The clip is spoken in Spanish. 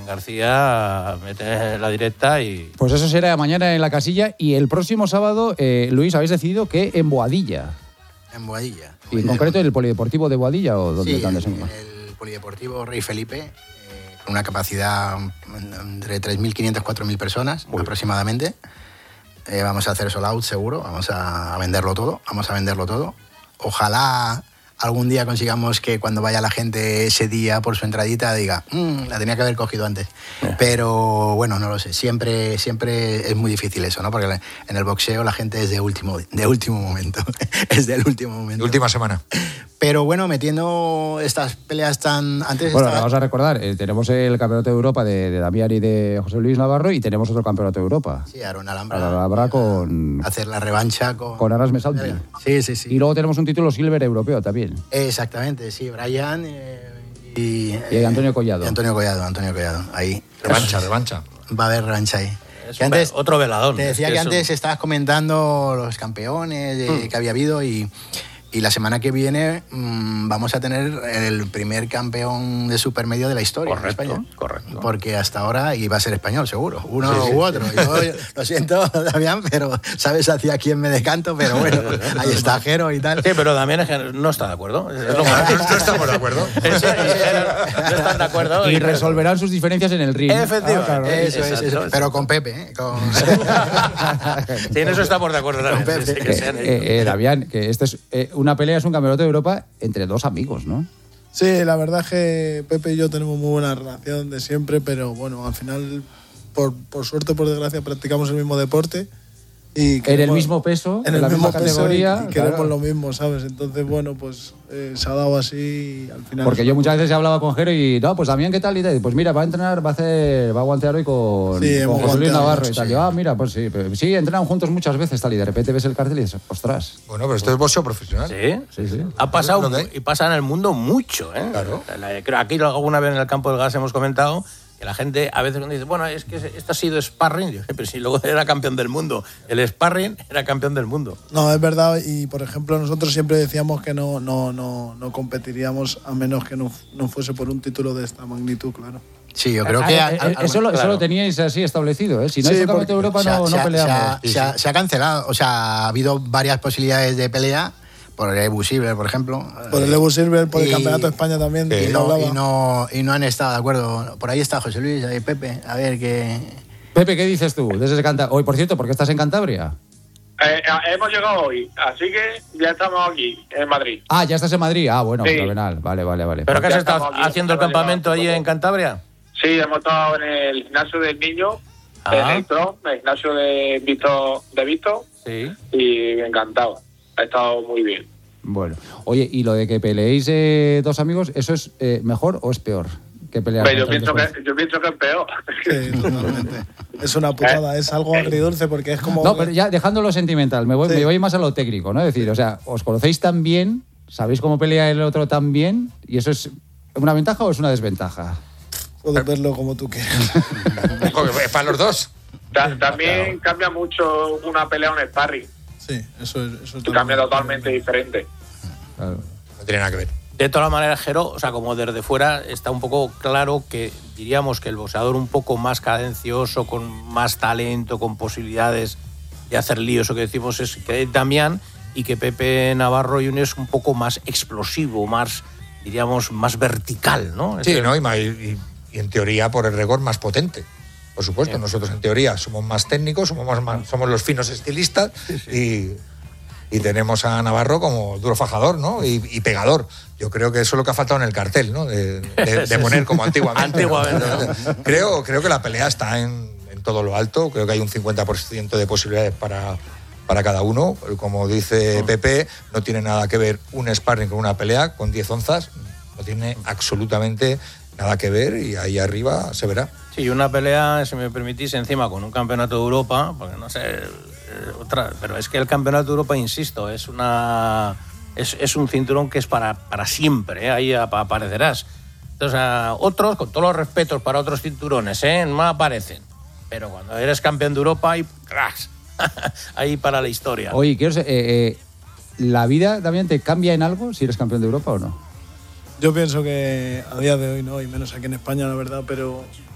García mete la directa y... Pues eso será mañana en la Casilla. Y el próximo sábado, Luis, habéis decidido que en Boadilla. En Boadilla. ¿Y en concreto en el Polideportivo de Boadilla o dónde? Sí, ¿dónde el Polideportivo Rey Felipe, con una capacidad entre 3.500 y 4.000 personas aproximadamente. Vamos a hacer sold out seguro, vamos a venderlo todo, Ojalá algún día consigamos que cuando vaya la gente ese día por su entradita diga, la tenía que haber cogido antes. Pero bueno, no lo sé, siempre es muy difícil eso, ¿no? Porque en el boxeo la gente es de último momento, es del último momento. Última semana. Pero bueno, metiendo estas peleas tan... Antes bueno, vamos a recordar, tenemos el Campeonato de Europa de Damián y de José Luis Navarro y tenemos otro Campeonato de Europa. Sí, Aaron Alhambra con... hacer la revancha con Aras Mesaldi. Sí. Y luego tenemos un título silver europeo también. Exactamente, sí, Brian y Antonio Collado. Antonio Collado, ahí. Revancha. Va a haber revancha ahí. Es antes, otro velador. Te decía que antes estabas comentando los campeones que había habido y la semana que viene vamos a tener el primer campeón de supermedio de la historia en España. Correcto. Porque hasta ahora iba a ser español, seguro. Uno u otro. Yo lo siento, Damián, pero sabes hacia quién me decanto, pero bueno, ahí está Jero y tal. Sí, pero Damián es que no está de acuerdo. Es lo más. No estamos de acuerdo. No están de acuerdo. Y resolverán sus diferencias en el ring. Efectivamente. Eso. Pero con Pepe, Sí, en eso estamos de acuerdo también. Damián, que este es... una pelea es un campeonato de Europa entre dos amigos, ¿no? Sí, la verdad es que Pepe y yo tenemos muy buena relación de siempre, pero bueno, al final, por suerte o por desgracia, practicamos el mismo deporte. Y en el mismo peso, en la misma categoría. Y queremos lo mismo, ¿sabes? Entonces, bueno, pues se ha dado así y al final... Porque yo muchas veces he hablado con Jero y, no, pues Damián, ¿qué tal? Y tal, pues mira, va a entrenar, va a guantear hoy con José Luis Navarro y tal. Yo, mira, pues sí, entrenan juntos muchas veces tal y de repente ves el cartel y dices, ostras. Bueno, pero esto es boxeo profesional. Sí. Ha pasado y pasa en el mundo mucho, ¿eh? Claro. Aquí alguna vez en el campo del gas hemos comentado que la gente a veces dice, bueno, es que esto ha sido sparring. Yo, pero si luego era campeón del mundo. El sparring era campeón del mundo. No, es verdad. Y, por ejemplo, nosotros siempre decíamos que no competiríamos a menos que no fuese por un título de esta magnitud, claro. Sí, yo creo que... Eso lo teníais así establecido, ¿eh? Si no hay campeonato de Europa, no peleamos. Se ha cancelado. O sea, ha habido varias posibilidades de pelea. Por el Ebu Silver, por ejemplo. Por el Ebu Silver, por el Campeonato de España también. Y no han estado de acuerdo. Por ahí está José Luis, ahí Pepe. A ver qué... Pepe, ¿qué dices tú? Hoy, por cierto, ¿por qué estás en Cantabria? Hemos llegado hoy, así que ya estamos aquí, en Madrid. Ah, ya estás en Madrid. Ah, bueno, sí. Fenomenal. Vale. ¿Pero qué has estado haciendo el campamento allí en Cantabria? Sí, hemos estado en el gimnasio del niño, en el gimnasio de Vito. Sí. Y encantado. Ha estado muy bien. Bueno, oye, ¿y lo de que peleéis dos amigos, eso es mejor o es peor que pelear? Yo pienso que es peor. Sí, totalmente. Es una putada, es algo agridulce porque es como... No, pero ya dejándolo sentimental, me voy más a lo técnico, ¿no? Es decir, o sea, os conocéis tan bien, sabéis cómo pelea el otro tan bien, ¿y eso es una ventaja o es una desventaja? Puedes verlo como tú quieras. Para los dos. También cambia mucho una pelea a un sparring. Sí, eso cambia totalmente diferente. Claro. No tiene nada que ver. De todas maneras, Jero, o sea, como desde fuera está un poco claro que diríamos que el boxeador un poco más cadencioso, con más talento, con posibilidades de hacer líos, o que decimos es que Damián, y que Pepe Navarro Jr. es un poco más explosivo, más, diríamos, más vertical, ¿no? Sí, ¿no? Y en teoría, por el rigor, más potente. Por supuesto, sí. Nosotros en teoría somos más técnicos, somos los finos estilistas y tenemos a Navarro como duro fajador, ¿no? Y pegador. Yo creo que eso es lo que ha faltado en el cartel, ¿no? De poner como antiguamente. ¿no? Creo que la pelea está en todo lo alto. Creo que hay un 50% de posibilidades para cada uno. Como dice Pepe, no tiene nada que ver un sparring con una pelea con 10 onzas. No tiene absolutamente nada que ver y ahí arriba se verá. Sí, una pelea, si me permitís, encima con un campeonato de Europa, porque no sé, pero es que el campeonato de Europa, insisto, es un cinturón que es para siempre, ahí aparecerás. Entonces, otros, con todos los respetos para otros cinturones, no aparecen. Pero cuando eres campeón de Europa, ahí, cracks, ahí para la historia. Oye, quiero saber, ¿la vida también te cambia en algo si eres campeón de Europa o no? Yo pienso que a día de hoy no, y menos aquí en España, la verdad, pero